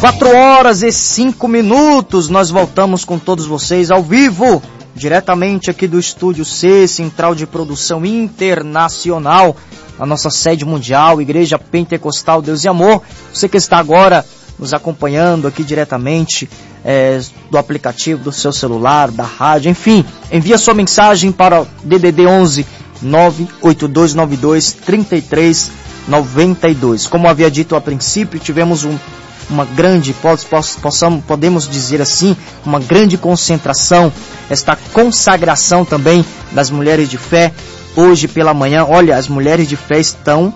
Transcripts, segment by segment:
4h05, nós voltamos com todos vocês ao vivo, diretamente aqui do Estúdio C, Central de Produção Internacional, a nossa sede mundial, Igreja Pentecostal Deus e Amor. Você que está agora nos acompanhando aqui diretamente do aplicativo do seu celular, da rádio, enfim, envia sua mensagem para o DDD 11 98292 3392. Como havia dito a princípio, tivemos uma grande, podemos dizer assim, uma grande concentração, esta consagração também das mulheres de fé, hoje pela manhã. Olha, as mulheres de fé estão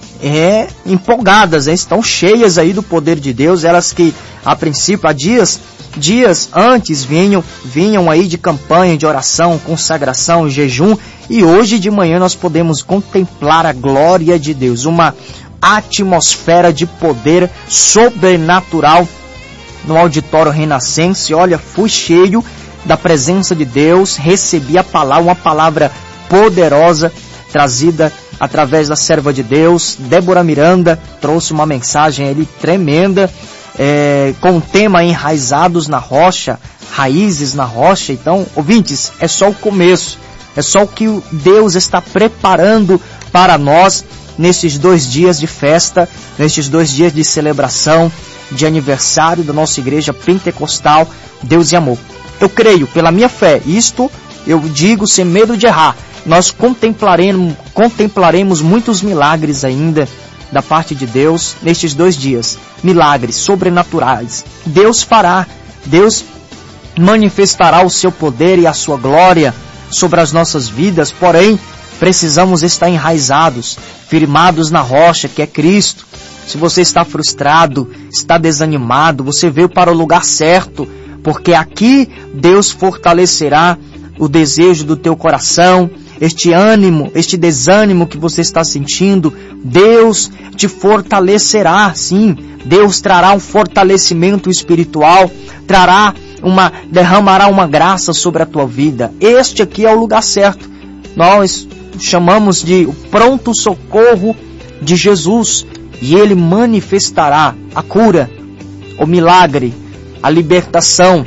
empolgadas, estão cheias aí do poder de Deus, elas que a princípio, há dias antes vinham aí de campanha, de oração, consagração, jejum, e hoje de manhã nós podemos contemplar a glória de Deus, uma atmosfera de poder sobrenatural no auditório Renascense. Olha, fui cheio da presença de Deus, recebi uma palavra poderosa trazida através da serva de Deus, Débora Miranda, trouxe uma mensagem ali tremenda, com o tema enraizados na rocha, raízes na rocha. Então, ouvintes, é só o começo, é só o que Deus está preparando para nós nesses 2 dias de festa, nesses 2 dias de celebração, de aniversário da nossa Igreja Pentecostal Deus e Amor. Eu creio, pela minha fé, isto eu digo sem medo de errar, nós contemplaremos muitos milagres ainda da parte de Deus nestes 2 dias, milagres sobrenaturais. Deus fará, Deus manifestará o seu poder e a sua glória sobre as nossas vidas, porém, precisamos estar enraizados, firmados na rocha que é Cristo. Se você está frustrado, está desanimado, você veio para o lugar certo, porque aqui Deus fortalecerá o desejo do teu coração, este ânimo, este desânimo que você está sentindo. Deus te fortalecerá, sim. Deus trará um fortalecimento espiritual, derramará uma graça sobre a tua vida. Este aqui é o lugar certo. Nós chamamos de o pronto socorro de Jesus, e Ele manifestará a cura, o milagre, a libertação,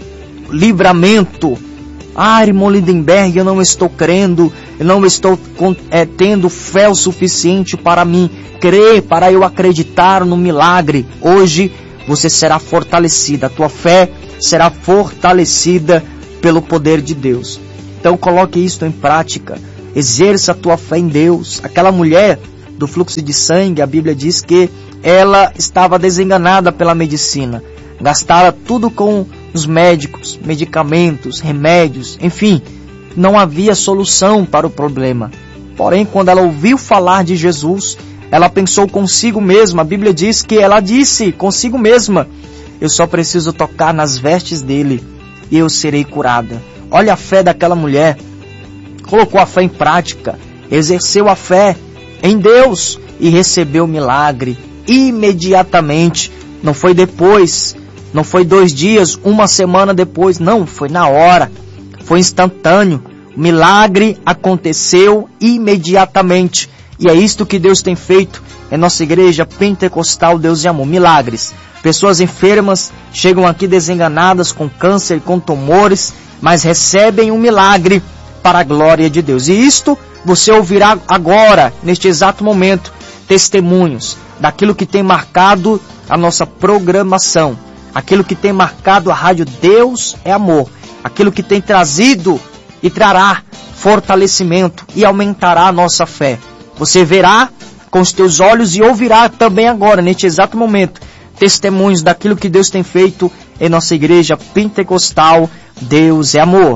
o livramento. Irmão Lindenberg, eu não estou crendo, eu não estou tendo fé o suficiente para mim crer, para eu acreditar no milagre. Hoje você será fortalecida, a tua fé será fortalecida pelo poder de Deus. Então coloque isso em prática, exerça a tua fé em Deus. Aquela mulher do fluxo de sangue, a Bíblia diz que ela estava desenganada pela medicina, gastara tudo com os médicos, medicamentos, remédios, enfim, não havia solução para o problema. Porém, quando ela ouviu falar de Jesus, ela pensou consigo mesma. A Bíblia diz que ela disse consigo mesma: eu só preciso tocar nas vestes dele e eu serei curada. Olha a fé daquela mulher, colocou a fé em prática, exerceu a fé em Deus e recebeu o milagre imediatamente. Não foi depois, não foi 2 dias, 1 semana depois, não, foi na hora, foi instantâneo. O milagre aconteceu imediatamente, e é isto que Deus tem feito em nossa Igreja Pentecostal Deus e Amor. Milagres. Pessoas enfermas chegam aqui desenganadas, com câncer, com tumores, mas recebem um milagre para a glória de Deus. E isto você ouvirá agora, neste exato momento, testemunhos daquilo que tem marcado a nossa programação, aquilo que tem marcado a rádio Deus é Amor, aquilo que tem trazido e trará fortalecimento e aumentará a nossa fé. Você verá com os teus olhos e ouvirá também agora, neste exato momento, testemunhos daquilo que Deus tem feito em nossa Igreja Pentecostal Deus é Amor.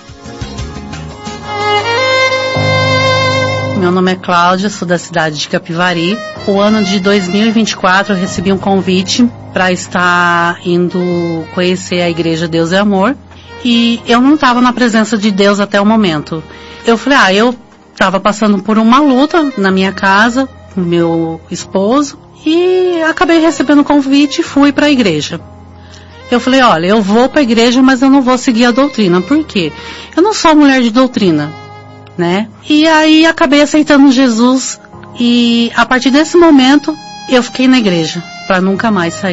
Meu nome é Cláudia, sou da cidade de Capivari. O ano de 2024 eu recebi um convite para estar indo conhecer a Igreja Deus é Amor. E eu não estava na presença de Deus até o momento. Eu falei, eu estava passando por uma luta na minha casa, com meu esposo, e acabei recebendo o convite e fui para a igreja. Eu falei, olha, eu vou para a igreja, mas eu não vou seguir a doutrina. Por quê? Eu não sou mulher de doutrina, né? E aí acabei aceitando Jesus, e a partir desse momento eu fiquei na igreja para nunca mais sair.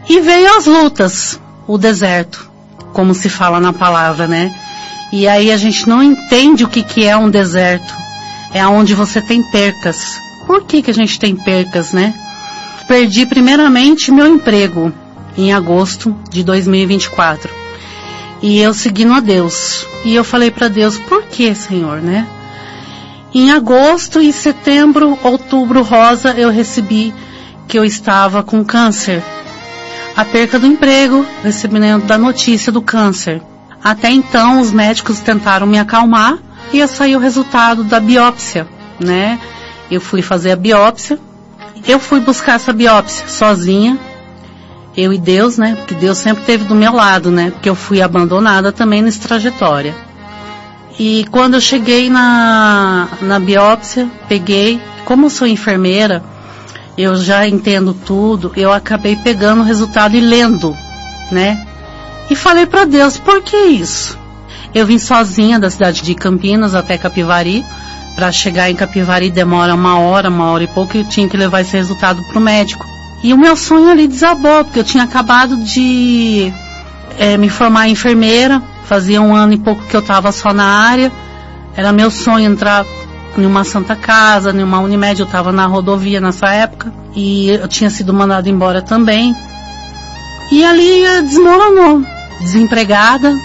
E veio as lutas, o deserto, como se fala na palavra, né? E aí a gente não entende o que é um deserto. É onde você tem percas. Por que a gente tem percas, né? Perdi primeiramente meu emprego em agosto de 2024. E eu seguindo a Deus. E eu falei para Deus, por que, Senhor, né? Em agosto e setembro, outubro rosa, eu recebi que eu estava com câncer. A perca do emprego, recebimento da notícia do câncer. Até então, os médicos tentaram me acalmar e ia sair o resultado da biópsia, né? Eu fui fazer a biópsia. Eu fui buscar essa biópsia sozinha. Eu e Deus, né? Porque Deus sempre esteve do meu lado, né? Porque eu fui abandonada também nessa trajetória. E quando eu cheguei na biópsia, peguei, como eu sou enfermeira, eu já entendo tudo, eu acabei pegando o resultado e lendo, né? E falei para Deus, por que isso? Eu vim sozinha da cidade de Campinas até Capivari. Para chegar em Capivari demora uma hora e pouco, e eu tinha que levar esse resultado pro médico. E o meu sonho ali desabou, porque eu tinha acabado de me formar em enfermeira, fazia 1 ano e pouco que eu estava só na área. Era meu sonho entrar em uma Santa Casa, em uma Unimed, eu estava na rodovia nessa época, e eu tinha sido mandada embora também. E ali desmoronou, desempregada,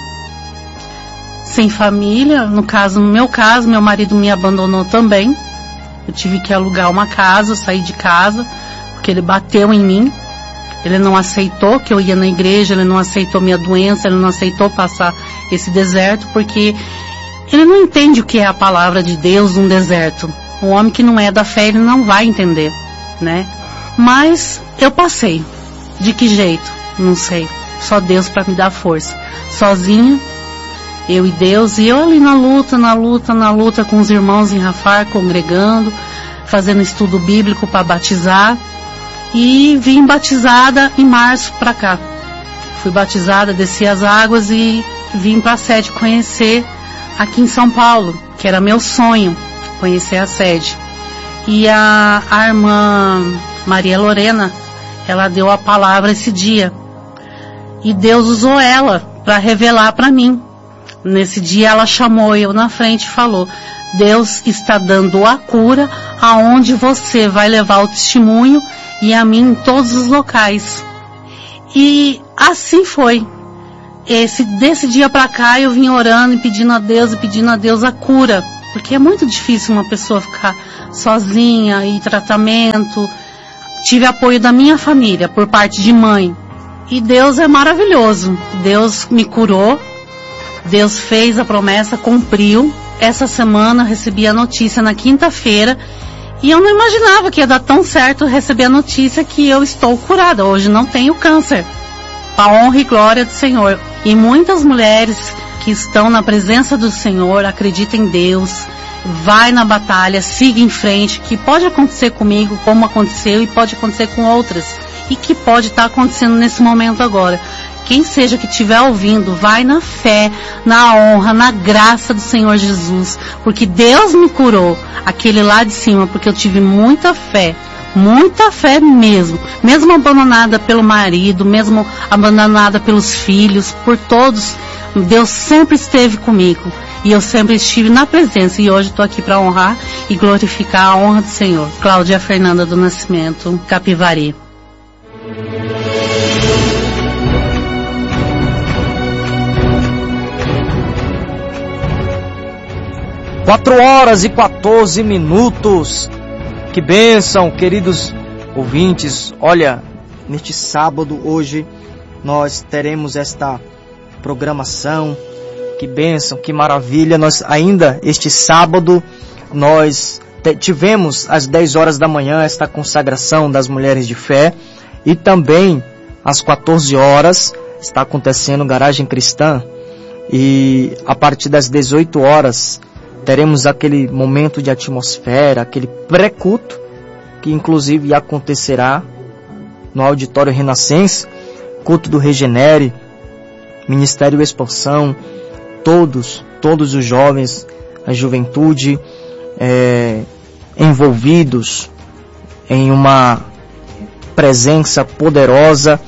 sem família. No meu caso, meu marido me abandonou também. Eu tive que alugar uma casa, sair de casa, porque ele bateu em mim. Ele não aceitou que eu ia na igreja, ele não aceitou minha doença, ele não aceitou passar esse deserto, porque ele não entende o que é a palavra de Deus num deserto. Um homem que não é da fé, ele não vai entender, né? Mas eu passei. De que jeito? Não sei. Só Deus para me dar força. Sozinha, eu e Deus, e eu ali na luta com os irmãos em Rafar, congregando, fazendo estudo bíblico para batizar. E vim batizada em março para cá. Fui batizada, desci as águas e vim para a sede conhecer aqui em São Paulo, que era meu sonho, conhecer a sede. E a irmã Maria Lorena, ela deu a palavra esse dia. E Deus usou ela para revelar para mim. Nesse dia ela chamou eu na frente e falou: Deus está dando a cura aonde você vai levar o testemunho e a mim em todos os locais. E assim foi. Desse dia para cá eu vim orando e pedindo a Deus a cura. Porque é muito difícil uma pessoa ficar sozinha e tratamento. Tive apoio da minha família, por parte de mãe. E Deus é maravilhoso. Deus me curou. Deus fez a promessa, cumpriu. Essa semana recebi a notícia na quinta-feira. E eu não imaginava que ia dar tão certo receber a notícia que eu estou curada. Hoje não tenho câncer. Para a honra e glória do Senhor. E muitas mulheres que estão na presença do Senhor, acreditam em Deus, vai na batalha, siga em frente, que pode acontecer comigo, como aconteceu, e pode acontecer com outras. E que pode estar acontecendo nesse momento agora. Quem seja que estiver ouvindo, vai na fé, na honra, na graça do Senhor Jesus. Porque Deus me curou, aquele lá de cima, porque eu tive muita fé mesmo. Mesmo abandonada pelo marido, mesmo abandonada pelos filhos, por todos, Deus sempre esteve comigo. E eu sempre estive na presença. E hoje estou aqui para honrar e glorificar a honra do Senhor. Cláudia Fernanda do Nascimento, Capivari. Quatro 4h14. Que bênção, queridos ouvintes. Olha, neste sábado, hoje, nós teremos esta programação. Que bênção, que maravilha. Nós ainda, este sábado, nós tivemos às 10 horas da manhã esta consagração das mulheres de fé. E também, às 14 horas, está acontecendo Garagem Cristã. E a partir das 18 horas... teremos aquele momento de atmosfera, aquele pré-culto, que inclusive acontecerá no Auditório Renascense, culto do Regenere, Ministério Expansão, todos os jovens, a juventude, envolvidos em uma presença poderosa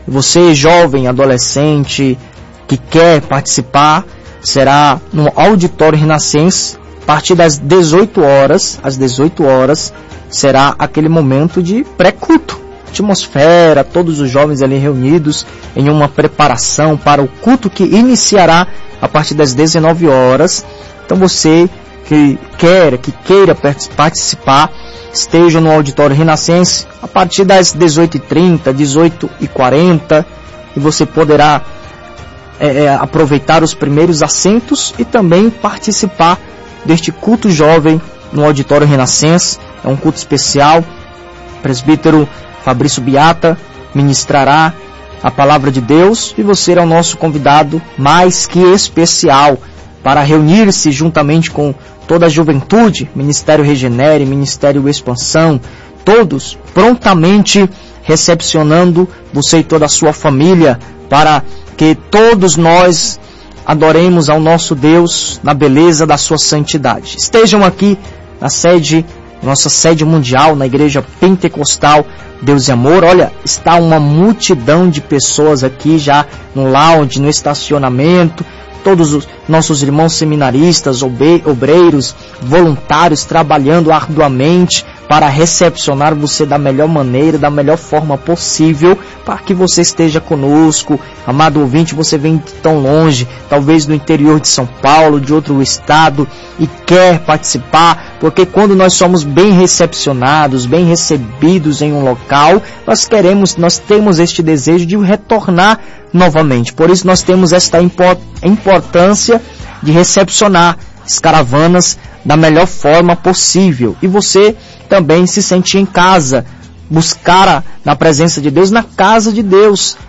Você, jovem, adolescente, que quer participar, será no Auditório Renascense, a partir das 18 horas, às 18 horas, será aquele momento de pré-culto. Atmosfera, todos os jovens ali reunidos em uma preparação para o culto que iniciará a partir das 19 horas. Então você que queira participar, esteja no Auditório Renascense a partir das 18h30, 18h40, e você poderá aproveitar os primeiros assentos e também participar deste culto jovem no Auditório Renascense. É um culto especial. O presbítero Fabrício Biata ministrará a palavra de Deus e você é o nosso convidado mais que especial para reunir-se juntamente com toda a juventude, Ministério Regenere, Ministério Expansão, todos prontamente recepcionando você e toda a sua família, para que todos nós adoremos ao nosso Deus na beleza da sua santidade. Estejam aqui na sede, nossa sede mundial, na Igreja Pentecostal Deus e Amor. Olha, está uma multidão de pessoas aqui já no lounge, no estacionamento, todos os nossos irmãos seminaristas, obreiros, voluntários, trabalhando arduamente para recepcionar você da melhor maneira, da melhor forma possível, para que você esteja conosco. Amado ouvinte, você vem de tão longe, talvez do interior de São Paulo, de outro estado, e quer participar, porque quando nós somos bem recepcionados, bem recebidos em um local, nós temos este desejo de retornar novamente. Por isso nós temos esta importância de recepcionar as caravanas da melhor forma possível. E você também se sentir em casa, buscar na presença de Deus, na casa de Deus.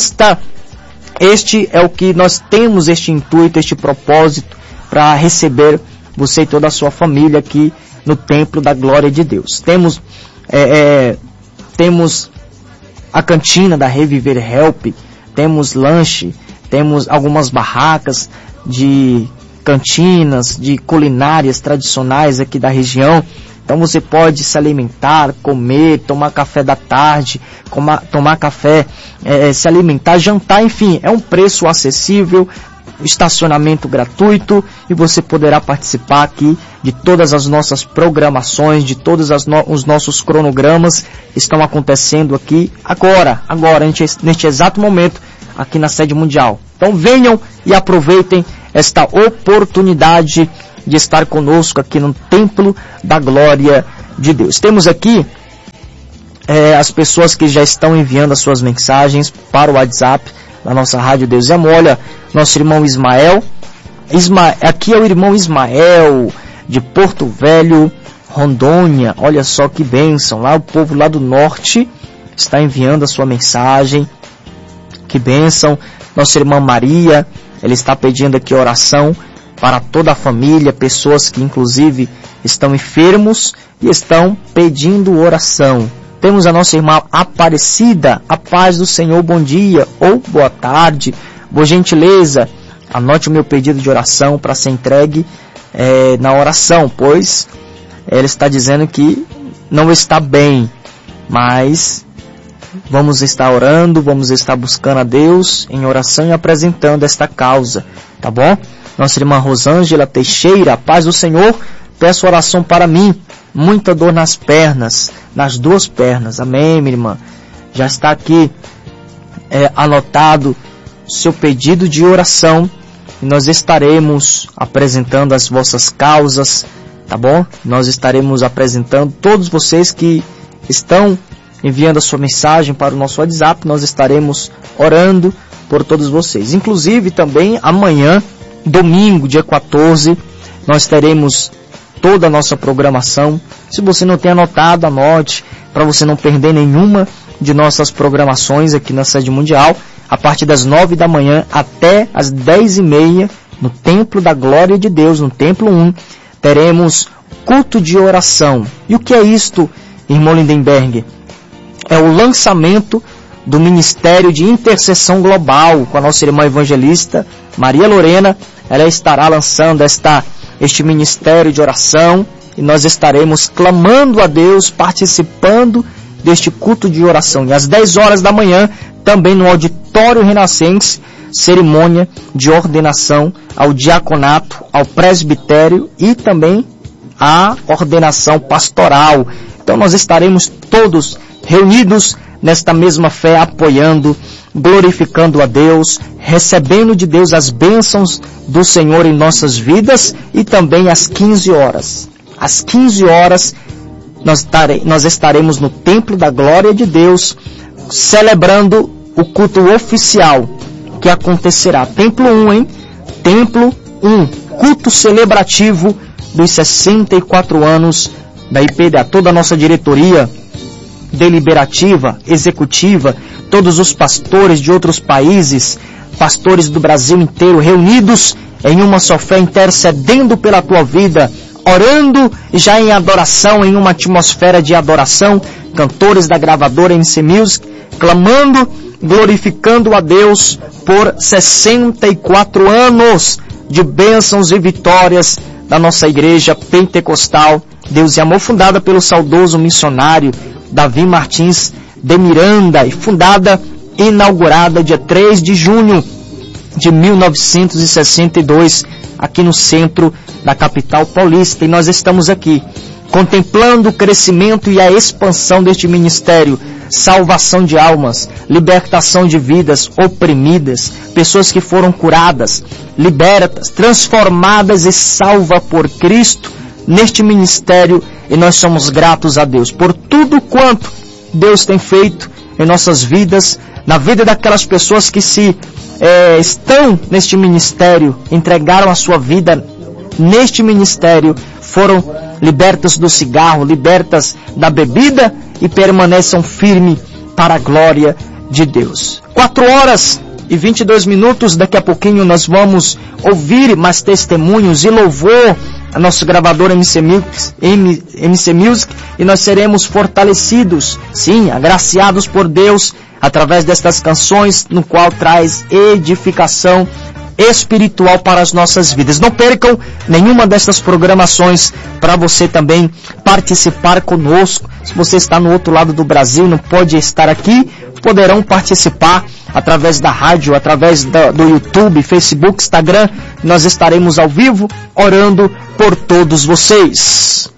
Este é o que nós temos, este intuito, este propósito, para receber você e toda a sua família aqui no templo da glória de Deus. Temos a cantina da Reviver Help, temos lanche, temos algumas barracas de cantinas, de culinárias tradicionais aqui da região. Então você pode se alimentar, comer, tomar café da tarde, tomar café, se alimentar, jantar, enfim, é um preço acessível, estacionamento gratuito, e você poderá participar aqui de todas as nossas programações, de todos os nossos cronogramas que estão acontecendo aqui agora, neste exato momento, aqui na sede mundial. Então venham e aproveitem esta oportunidade de estar conosco aqui no Templo da Glória de Deus. Temos aqui as pessoas que já estão enviando as suas mensagens para o WhatsApp da nossa Rádio Deus e Amor. Olha, nosso irmão Ismael, aqui é o irmão Ismael de Porto Velho, Rondônia. Olha só que bênção, lá o povo lá do norte está enviando a sua mensagem. Que bênção. Nossa irmã Maria, ela está pedindo aqui oração para toda a família, pessoas que inclusive estão enfermos e estão pedindo oração. Temos a nossa irmã Aparecida, a paz do Senhor, bom dia ou boa tarde. Por gentileza, anote o meu pedido de oração para ser entregue na oração, pois ela está dizendo que não está bem, mas vamos estar orando, vamos estar buscando a Deus em oração e apresentando esta causa, tá bom? Nossa irmã Rosângela Teixeira, a paz do Senhor, peço oração para mim, muita dor nas pernas, nas duas pernas, amém, minha irmã? Já está aqui anotado o seu pedido de oração, e nós estaremos apresentando as vossas causas, tá bom? Nós estaremos apresentando todos vocês que estão enviando a sua mensagem para o nosso WhatsApp, nós estaremos orando por todos vocês. Inclusive também amanhã, domingo, dia 14, nós teremos toda a nossa programação. Se você não tem anotado, anote, para você não perder nenhuma de nossas programações aqui na sede mundial. A partir das 9 da manhã até as 10h30, no Templo da Glória de Deus, no Templo 1, teremos culto de oração. E o que é isto, irmão Lindenberg? É o lançamento do Ministério de Intercessão Global com a nossa irmã evangelista Maria Lorena. Ela estará lançando este ministério de oração, e nós estaremos clamando a Deus, participando deste culto de oração. E às 10 horas da manhã também no Auditório Renascense, cerimônia de ordenação ao diaconato, ao presbitério e também a ordenação pastoral. Então nós estaremos todos reunidos nesta mesma fé, apoiando, glorificando a Deus, recebendo de Deus as bênçãos do Senhor em nossas vidas, e também às 15 horas. Às 15 horas nós estaremos no Templo da Glória de Deus, celebrando o culto oficial que acontecerá. Templo 1, hein? Templo 1, culto celebrativo dos 64 anos da IPDA. Toda a nossa diretoria deliberativa, executiva, todos os pastores de outros países, pastores do Brasil inteiro, reunidos em uma só fé, intercedendo pela tua vida, orando já em adoração, em uma atmosfera de adoração, cantores da gravadora MC Music, clamando, glorificando a Deus por 64 anos de bênçãos e vitórias da nossa igreja pentecostal Deus e Amor, fundada pelo saudoso missionário Davi Martins de Miranda, e inaugurada dia 3 de junho de 1962, aqui no centro da capital paulista. E nós estamos aqui contemplando o crescimento e a expansão deste ministério, salvação de almas, libertação de vidas oprimidas, pessoas que foram curadas, libertas, transformadas e salvas por Cristo neste ministério. E nós somos gratos a Deus por tudo quanto Deus tem feito em nossas vidas, na vida daquelas pessoas que estão neste ministério, entregaram a sua vida neste ministério, foram libertas do cigarro, libertas da bebida e permaneçam firmes para a glória de Deus. 4h22, daqui a pouquinho nós vamos ouvir mais testemunhos e louvor a nosso gravador MC Music, e nós seremos fortalecidos, sim, agraciados por Deus através destas canções, no qual traz edificação espiritual para as nossas vidas. Não percam nenhuma destas programações para você também participar conosco. Se você está no outro lado do Brasil, não pode estar aqui, poderão participar através da rádio, através do YouTube, Facebook, Instagram. Nós estaremos ao vivo orando por todos vocês.